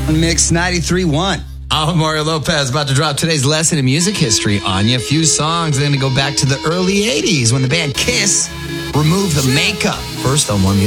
Mix 93.1. I'm Mario Lopez, about to drop today's lesson in music history on you. A few songs, then to go back to the early 80s when the band Kiss removed the makeup. First on One Music.